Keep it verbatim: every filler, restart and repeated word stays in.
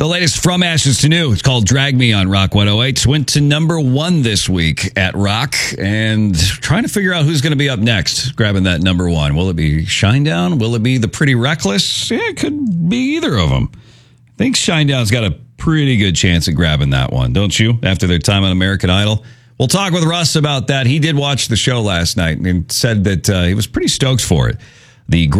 The latest From Ashes to New. It's called Drag Me on Rock one oh eight. Went to number one this week at Rock, and trying to figure out who's going to be up next, grabbing that number one. Will it be Shinedown? Will it be the Pretty Reckless? Yeah, it could be either of them. I think Shinedown's got a pretty good chance at grabbing that one, don't you, after their time on American Idol? We'll talk with Russ about that. He did watch the show last night and said that uh, he was pretty stoked for it. The